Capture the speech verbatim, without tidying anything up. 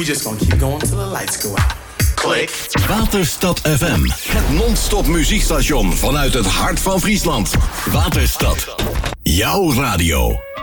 We just gonna keep going till the lights go out. Click. Waterstad F M, het non-stop muziekstation vanuit het hart van Friesland. Waterstad, jouw radio.